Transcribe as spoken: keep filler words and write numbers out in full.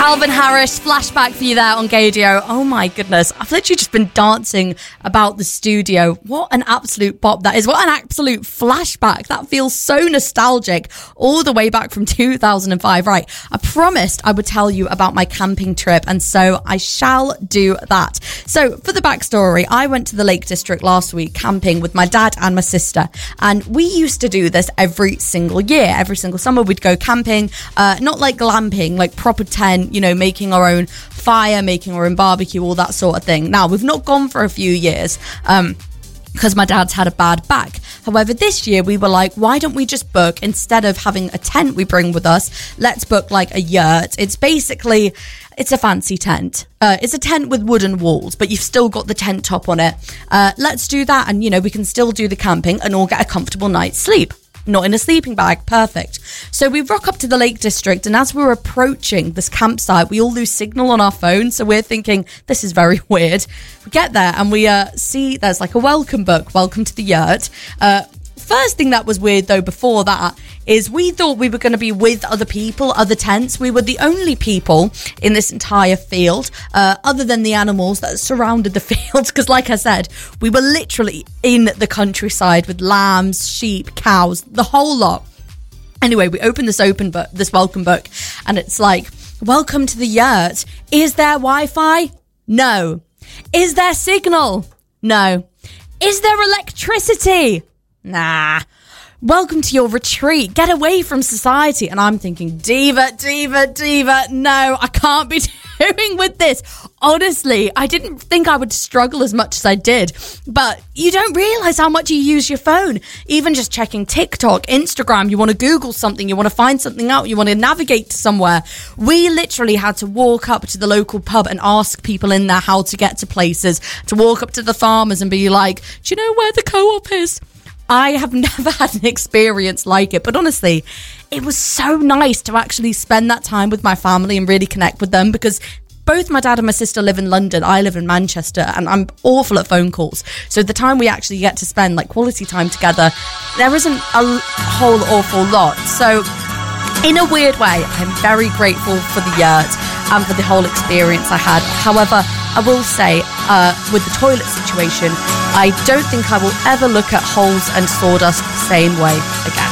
Calvin Harris, flashback for you there on Gaydio. Oh my goodness, I've literally just been dancing about the studio. What an absolute bop that is. What an absolute flashback. That feels so nostalgic, all the way back from two thousand five. Right, I promised I would tell you about my camping trip, and so I shall do that. So for the backstory, I went to the Lake District last week camping with my dad and my sister, and we used to do this every single year. Every single summer we'd go camping, uh, not like glamping, like proper tent, you know, making our own fire, making our own barbecue, all that sort of thing. Now, we've not gone for a few years um, because my dad's had a bad back. However, this year we were like, why don't we just book, instead of having a tent we bring with us, let's book like a yurt. It's basically, it's a fancy tent. Uh, it's a tent with wooden walls, but you've still got the tent top on it. Uh, let's do that. And, you know, we can still do the camping and all get a comfortable night's sleep. Not in a sleeping bag. Perfect. So we rock up to the Lake District, and as we're approaching this campsite, we all lose signal on our phones. So we're thinking, this is very weird. We get there and we uh, see there's like a welcome book, welcome to the yurt. Uh, First thing that was weird though before that is we thought we were going to be with other people, other tents. We were the only people in this entire field, uh, other than the animals that surrounded the field. Because like I said, we were literally in the countryside with lambs, sheep, cows, the whole lot. Anyway, we opened this open book, this welcome book, and it's like, welcome to the yurt. Is there Wi-Fi? No. Is there signal? No. Is there electricity? Nah. Welcome to your retreat. Get away from society. And I'm thinking, diva, diva, diva. No, I can't be doing with this. Honestly, I didn't think I would struggle as much as I did. But you don't realize how much you use your phone. Even just checking TikTok, Instagram, you want to Google something, you want to find something out, you want to navigate to somewhere. We literally had to walk up to the local pub and ask people in there how to get to places, to walk up to the farmers and be like, do you know where the co-op is? I have never had an experience like it, but honestly, it was so nice to actually spend that time with my family and really connect with them, because both my dad and my sister live in London, I live in Manchester, and I'm awful at phone calls. So the time we actually get to spend like quality time together, there isn't a whole awful lot. So in a weird way, I'm very grateful for the yurt and for the whole experience I had. However, I will say, uh, with the toilet situation, I don't think I will ever look at holes and sawdust the same way again.